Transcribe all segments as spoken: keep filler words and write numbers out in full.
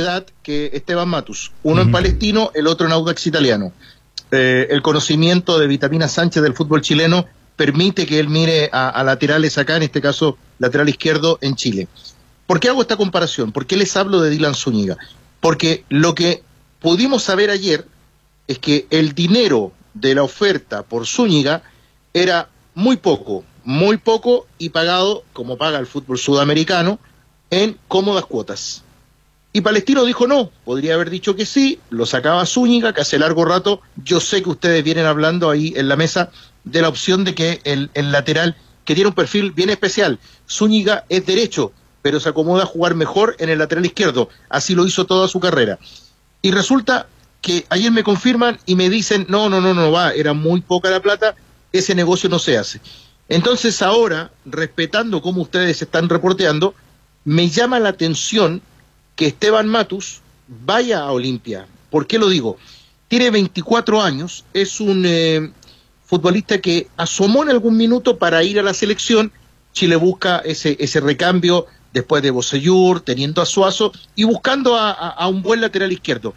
edad que Esteban Matus, uno Uh-huh. en Palestino, el otro en Audax Italiano. Eh, el conocimiento de Vitamina Sánchez del fútbol chileno permite que él mire a, a laterales acá, en este caso lateral izquierdo en Chile. ¿Por qué hago esta comparación? ¿Por qué les hablo de Dylan Zúñiga? Porque lo que pudimos saber ayer es que el dinero de la oferta por Zúñiga era muy poco, muy poco y pagado, como paga el fútbol sudamericano, en cómodas cuotas. Y Palestino dijo no, podría haber dicho que sí, lo sacaba Zúñiga, que hace largo rato, yo sé que ustedes vienen hablando ahí en la mesa de la opción de que el, el lateral, que tiene un perfil bien especial, Zúñiga es derecho, pero se acomoda a jugar mejor en el lateral izquierdo, así lo hizo toda su carrera. Y resulta que ayer me confirman y me dicen, no, no, no, no va, era muy poca la plata, ese negocio no se hace. Entonces ahora, respetando cómo ustedes están reporteando, me llama la atención que Esteban Matus vaya a Olimpia. ¿Por qué lo digo? Tiene veinticuatro años, es un eh, futbolista que asomó en algún minuto para ir a la selección. Chile busca ese, ese recambio después de Bocellur, teniendo a Suazo y buscando a, a, a un buen lateral izquierdo.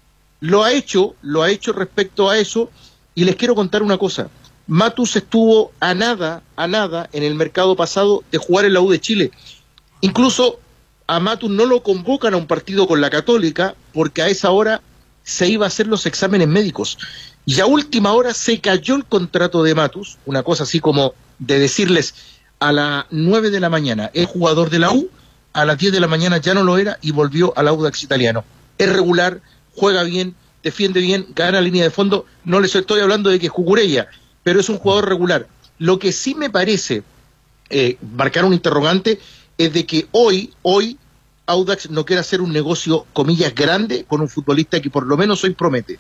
Lo ha hecho, lo ha hecho respecto a eso, y les quiero contar una cosa. Matus estuvo a nada, a nada en el mercado pasado de jugar en la U de Chile. Incluso a Matus no lo convocan a un partido con la Católica porque a esa hora se iba a hacer los exámenes médicos. Y a última hora se cayó el contrato de Matus, una cosa así como de decirles a las nueve de la mañana es jugador de la U, a las diez de la mañana ya no lo era y volvió al Audax Italiano. Es regular, juega bien, defiende bien, gana línea de fondo. No les estoy hablando de que es Cucurella, pero es un jugador regular. Lo que sí me parece eh, marcar un interrogante es de que hoy, hoy, Audax no quiere hacer un negocio, comillas, grande con un futbolista que por lo menos hoy promete.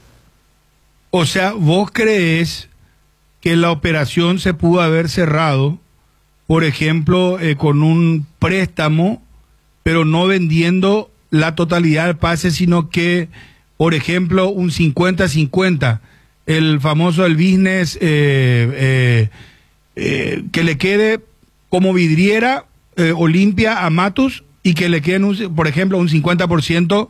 O sea, ¿vos crees que la operación se pudo haber cerrado, por ejemplo, eh, con un préstamo, pero no vendiendo la totalidad del pase, sino que, por ejemplo, un cincuenta cincuenta, el famoso el business, eh, eh, eh, que le quede como vidriera eh, Olimpia a Matus y que le queden, un, por ejemplo, un cincuenta por ciento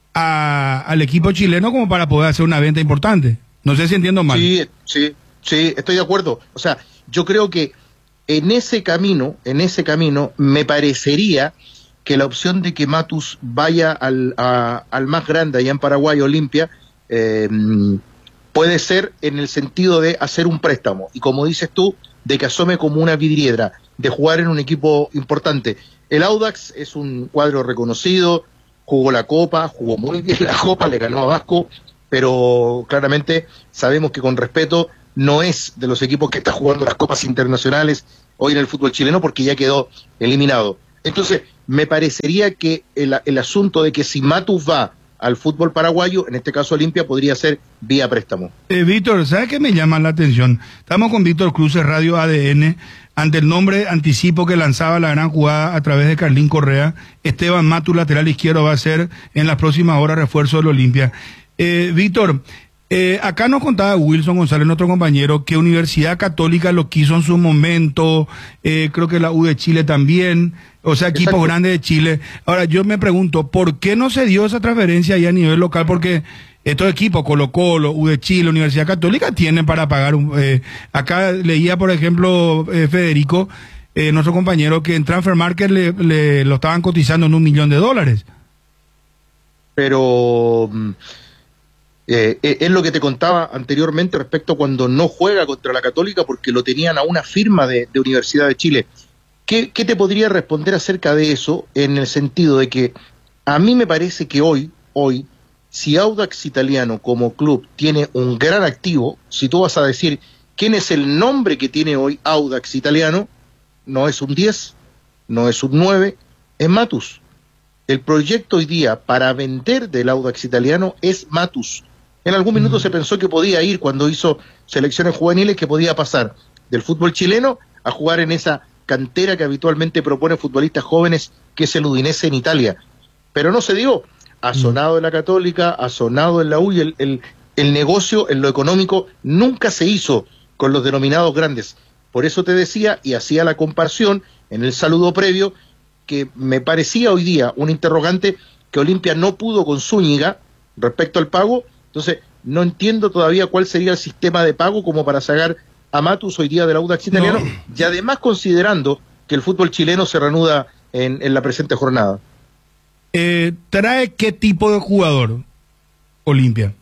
a, al equipo chileno como para poder hacer una venta importante? No sé si entiendo mal. Sí, sí, sí, estoy de acuerdo. O sea, yo creo que en ese camino, en ese camino, me parecería que la opción de que Matus vaya al, a, al más grande allá en Paraguay, Olimpia, eh, puede ser en el sentido de hacer un préstamo. Y como dices tú, de que asome como una vidriera, de jugar en un equipo importante. El Audax es un cuadro reconocido, jugó la Copa, jugó muy bien la Copa, le ganó a Vasco, pero claramente sabemos que con respeto no es de los equipos que está jugando las copas internacionales hoy en el fútbol chileno porque ya quedó eliminado. Entonces, me parecería que el, el asunto de que si Matus va al fútbol paraguayo, en este caso Olimpia, podría ser vía préstamo. Eh, Víctor, ¿sabes qué me llama la atención? Estamos con Víctor Cruz, Radio A D N, ante el nombre anticipo que lanzaba la gran jugada a través de Carlín Correa. Esteban Matus, lateral izquierdo, va a ser en las próximas horas refuerzo del Olimpia. Eh, Víctor, eh, acá nos contaba Wilson González, nuestro compañero, que Universidad Católica lo quiso en su momento, eh, creo que la U de Chile también, o sea, equipos Exacto. grandes de Chile. Ahora, yo me pregunto, ¿por qué no se dio esa transferencia ahí a nivel local? Porque estos equipos, Colo Colo, U de Chile, Universidad Católica, tienen para pagar. Un, eh, acá leía, por ejemplo, eh, Federico, eh, nuestro compañero, que en Transfer Market le, le lo estaban cotizando en un millón de dólares. Pero eh, eh, es lo que te contaba anteriormente respecto a cuando no juega contra la Católica porque lo tenían a una firma de, de Universidad de Chile. ¿Qué, ¿Qué te podría responder acerca de eso en el sentido de que a mí me parece que hoy, hoy, si Audax Italiano como club tiene un gran activo, si tú vas a decir quién es el nombre que tiene hoy Audax Italiano, no es un diez, no es un nueve, es Matus. El proyecto hoy día para vender del Audax Italiano es Matus. En algún minuto mm. se pensó que podía ir cuando hizo selecciones juveniles, que podía pasar del fútbol chileno a jugar en esa cantera que habitualmente propone futbolistas jóvenes, que es el Udinese en Italia. Pero no se dio. Ha sonado en la Católica, ha sonado en la U y el, el, el negocio en lo económico nunca se hizo con los denominados grandes. Por eso te decía y hacía la comparación en el saludo previo que me parecía hoy día un interrogante que Olimpia no pudo con Zúñiga respecto al pago. Entonces, no entiendo todavía cuál sería el sistema de pago como para sacar a Matus hoy día del Audax Italiano, no. Y además considerando que el fútbol chileno se reanuda en, en la presente jornada. Eh, ¿Trae qué tipo de jugador Olimpia?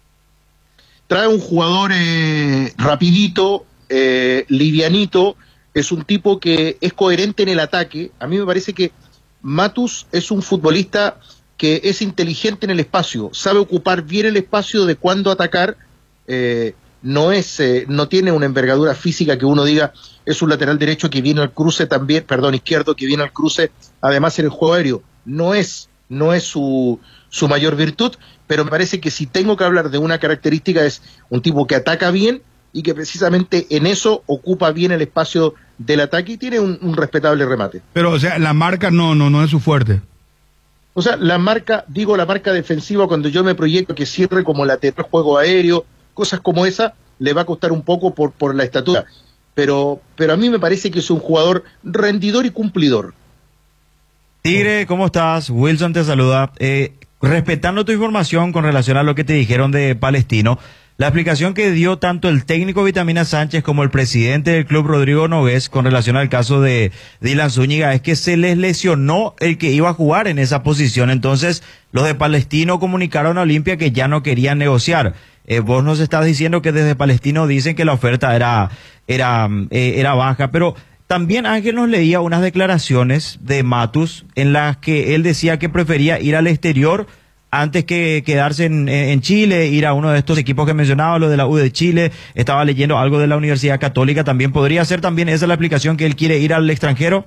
Trae un jugador eh, rapidito, eh, livianito, es un tipo que es coherente en el ataque. A mí me parece que Matus es un futbolista que es inteligente en el espacio, sabe ocupar bien el espacio de cuándo atacar, eh, no es, eh, no tiene una envergadura física que uno diga es un lateral derecho que viene al cruce también, perdón, izquierdo que viene al cruce, además en el juego aéreo, no es, no es su, su mayor virtud, pero me parece que si tengo que hablar de una característica es un tipo que ataca bien y que precisamente en eso ocupa bien el espacio del ataque y tiene un, un respetable remate. Pero, o sea, la marca no, no, no es su fuerte. O sea, la marca, digo la marca defensiva, cuando yo me proyecto que cierre como lateral, juego aéreo, cosas como esa, le va a costar un poco por, por la estatura. Pero, pero a mí me parece que es un jugador rendidor y cumplidor. Tigre, ¿cómo estás? Wilson te saluda. Eh, respetando tu información con relación a lo que te dijeron de Palestino, la explicación que dio tanto el técnico Vitamina Sánchez como el presidente del club Rodrigo Nogués con relación al caso de Dylan Zúñiga es que se les lesionó el que iba a jugar en esa posición. Entonces los de Palestino comunicaron a Olimpia que ya no querían negociar. Eh, vos nos estás diciendo que desde Palestino dicen que la oferta era, era, eh, era baja, pero también Ángel nos leía unas declaraciones de Matus en las que él decía que prefería ir al exterior antes que quedarse en, en Chile, ir a uno de estos equipos que mencionaba, lo de la U de Chile. Estaba leyendo algo de la Universidad Católica también. ¿Podría ser también esa la explicación, que él quiere ir al extranjero?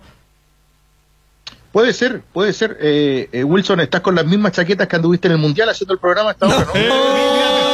Puede ser, puede ser. Eh, eh, Wilson, estás con las mismas chaquetas que anduviste en el Mundial haciendo el programa hasta ahora, ¿no? ¿no?